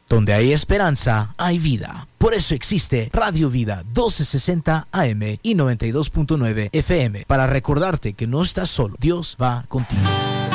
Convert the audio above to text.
Donde hay esperanza, hay vida. Por eso existe Radio Vida 1260 AM y 92.9 FM. Para recordarte que no estás solo. Dios va contigo.